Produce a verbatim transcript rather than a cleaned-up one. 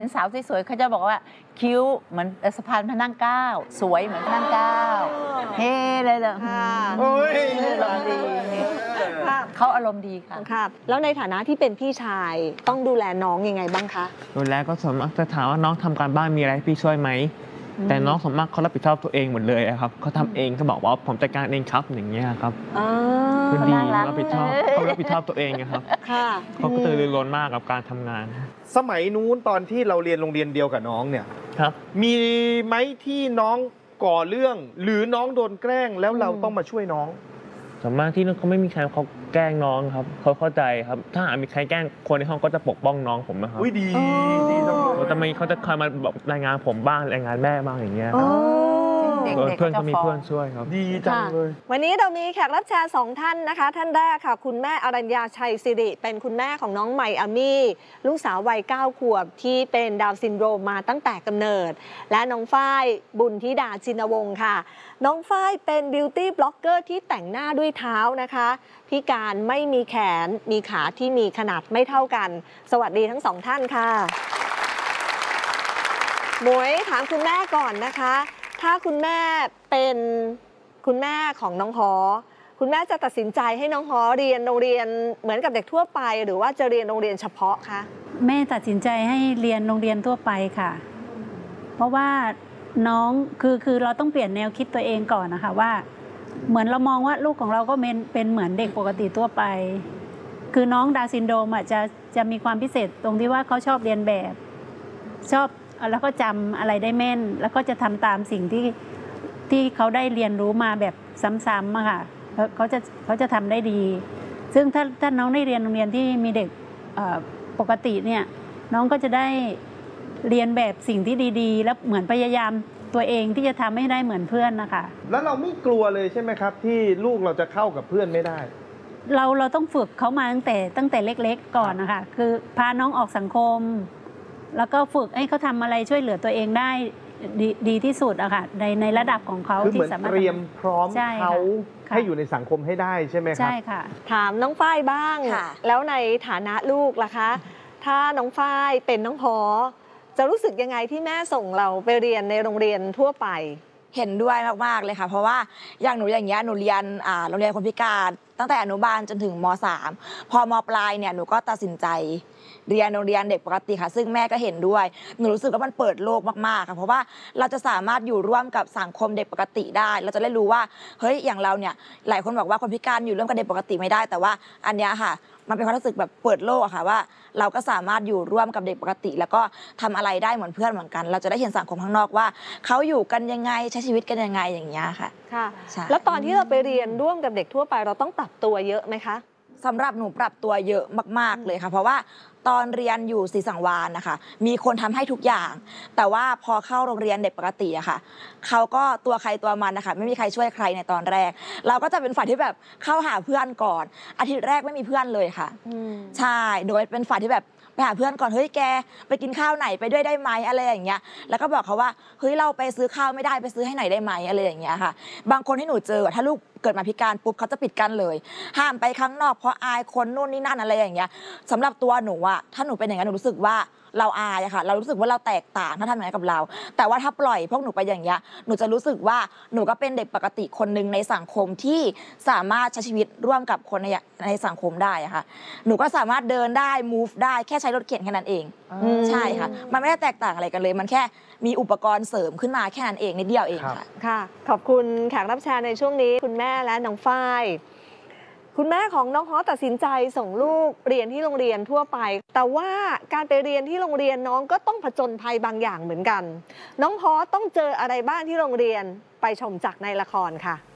เป็นสาวสวยๆเขาจะบอกว่าคิ้วเหมือนสะพานพระนั่งเกล้าสวยเหมือนพระนั่งเกล้าเฮ้เลยเลยโอ้ยอารมณ์ดีเขาอารมณ์ดีค่ะค่ะแล้วในฐานะที่เป็นพี่ชายต้องดูแลน้องยังไงบ้างคะดูแลก็ส่วนมากจะถามว่าน้องทำการบ้านมีอะไรให้พี่ช่วยไหมแต่น้องส่วนมากเขารับผิดชอบตัวเองหมดเลยครับเขาทำเองก็บอกว่าผมจัดการเองครับอย่างเงี้ยครับคือดีรับผิดชอบเขารับผิดชอบตัวเองครับเขาก็ตื่นร้อนมากกับการทำงานสมัยนู้นตอนที่เราเรียนโรงเรียนเดียวกับน้องเนี่ยครับมีไหมที่น้องก่อเรื่องหรือน้องโดนแกล้งแล้วเราต้องมาช่วยน้องส่วนมากที่นั่นเขาไม่มีใครเขาแกล้งน้องครับเขาเข้าใจครับถ้าหากมีใครแกล้งคนในห้องก็จะปกป้องน้องผมนะครับอุ้ยดีดีจังเลยแต่ไม่เขาจะคอยมาบอกรายงานผมบ้างรายงานแม่บ้างอย่างเงี้ยเพื่อนเขามีเพื่อนช่วยครับดีจังเลยวันนี้เรามีแขกรับเชิญสองท่านนะคะท่านแรกค่ะคุณแม่อรัญญาชัยสิริเป็นคุณแม่ของน้องไมอามี่ลูกสาววัยเก้าขวบที่เป็นดาวน์ซินโดรมมาตั้งแต่กำเนิดและน้องฝ้ายบุญธิดาชินวงศ์ค่ะน้องฝ้ายเป็นบิวตี้บล็อกเกอร์ที่แต่งหน้าด้วยเท้านะคะพิการไม่มีแขนมีขาที่มีขนาดไม่เท่ากันสวัสดีทั้งสองท่านค่ะหมวยถามคุณแม่ก่อนนะคะถ้าคุณแม่เป็นคุณแม่ของน้องฮอคุณแม่จะตัดสินใจให้น้องฮอเรียนโรงเรียนเหมือนกับเด็กทั่วไปหรือว่าจะเรียนโรงเรียนเฉพาะคะแม่ตัดสินใจให้เรียนโรงเรียนทั่วไปค่ะเพราะว่าน้องคือคือเราต้องเปลี่ยนแนวคิดตัวเองก่อนนะคะว่าเหมือนเรามองว่าลูกของเราก็เป็นเป็นเหมือนเด็กปกติทั่วไปคือน้องดาวน์ซินโดรมอ่ะจะจะมีความพิเศษตรงที่ว่าเขาชอบเรียนแบบชอบแล้วก็จำอะไรได้แม่นแล้วก็จะทำตามสิ่งที่ที่เขาได้เรียนรู้มาแบบซ้ำๆอะค่ะเขาจะเขาจะทำได้ดีซึ่งถ้าถ้าน้องได้เรียนโรงเรียนที่มีเด็กปกติเนี่ยน้องก็จะได้เรียนแบบสิ่งที่ดีๆแล้วเหมือนพยายามตัวเองที่จะทำให้ได้เหมือนเพื่อนนะคะแล้วเราไม่กลัวเลยใช่ไหมครับที่ลูกเราจะเข้ากับเพื่อนไม่ได้เราเราต้องฝึกเขามาตั้งแต่ตั้งแต่เล็กๆก่อนนะคะคือพาน้องออกสังคมแล้วก็ฝึกให้เขาทำอะไรช่วยเหลือตัวเองได้ดีดีที่สุดอะค่ะในในระดับของเขาที่สามารถเตรียมพร้อมเขาให้อยู่ในสังคมให้ได้ใช่ไหมครับใช่ค่ะถามน้องฝ้ายบ้างแล้วในฐานะลูกล่ะคะถ้าน้องฝ้ายเป็นน้องฮอจะรู้สึกยังไงที่แม่ส่งเราไปเรียนในโรงเรียนทั่วไปเห็นด้วยมากๆเลยค่ะเพราะว่าอย่างหนูอย่างเงี้ยหนูเรียนโรงเรียนคนพิการตั้งแต่อนุบาลจนถึงม.สาม พอม.ปลายเนี่ยหนูก็ตัดสินใจเรียนโรงเรียนเด็กปกติค่ะซึ่งแม่ก็เห็นด้วยหนูรู้สึกว่ามันเปิดโลกมากๆค่ะเพราะว่าเราจะสามารถอยู่ร่วมกับสังคมเด็กปกติได้เราจะได้รู้ว่าเฮ้ยอย่างเราเนี่ยหลายคนบอกว่าคนพิการอยู่ร่วมกับเด็กปกติไม่ได้แต่ว่าอันเนี้ยค่ะมันเป็นความรู้สึกแบบเปิดโลกอะค่ะว่าเราก็สามารถอยู่ร่วมกับเด็กปกติ แล้วก็ทำอะไรได้เหมือนเพื่อนเหมือนกันเราจะได้เห็นสังคมข้างนอกว่าเขาอยู่กันยังไงใช้ชีวิตกันยังไงอย่างเงี้ยค่ะค่ะแล้วตอนที่เราไปเรียนร่วมกับเด็กทั่วไปเราต้องปรับตัวเยอะไหมคะสำหรับหนูปรับตัวเยอะมากๆเลยค่ะเพราะว่าตอนเรียนอยู่ศรีสังวาลนะคะมีคนทำให้ทุกอย่างแต่ว่าพอเข้าโรงเรียนเด็กปกติอะค่ะเขาก็ตัวใครตัวมันนะคะไม่มีใครช่วยใครในตอนแรกเราก็จะเป็นฝ่ายที่แบบเข้าหาเพื่อนก่อนอาทิตย์แรกไม่มีเพื่อนเลยค่ะใช่โดยเป็นฝ่ายที่แบบไปหาเพื่อนก่อนเฮ้ยแกไปกินข้าวไหนไปด้วยได้ไหมอะไรอย่างเงี้ยแล้วก็บอกเขาว่าเฮ้ยเราไปซื้อข้าวไม่ได้ไปซื้อให้ไหนได้ไหมอะไรอย่างเงี้ยค่ะบางคนที่หนูเจอถ้าลูกเกิดมาพิการปุ๊บเขาจะปิดกั้นเลยห้ามไปข้างนอกเพราะอายคนนู่นนี่นั่นอะไรอย่างเงี้ยสำหรับตัวหนูอะถ้าหนูเป็นอย่างนั้นหนูรู้สึกว่าเราอายอะค่ะเรารู้สึกว่าเราแตกต่างถ้าทำอย่างนั้นกับเราแต่ว่าถ้าปล่อยพวกหนูไปอย่างเงี้ยหนูจะรู้สึกว่าหนูก็เป็นเด็กปกติคนหนึ่งในสังคมที่สามารถใช้ชีวิตร่วมกับคนในในสังคมได้อะค่ะหนูก็สามารถเดินได้ move ได้แค่ใช้รถเข็นแค่นั้นเองใช่ค่ะมันไม่ได้แตกต่างอะไรกันเลยมันแค่มีอุปกรณ์เสริมขึ้นมาแค่นั้นเองนิดเดียวเองค่ะค่ะขอบคุณแขกรับเชิญในช่วงนี้คุณแม่และน้องฝ้ายคุณแม่ของน้องฮอตัดสินใจส่งลูกเรียนที่โรงเรียนทั่วไปแต่ว่าการไปเรียนที่โรงเรียนน้องก็ต้องผจญภัยบางอย่างเหมือนกันน้องฮอต้องเจออะไรบ้างที่โรงเรียนไปชมจากในละครค่ะ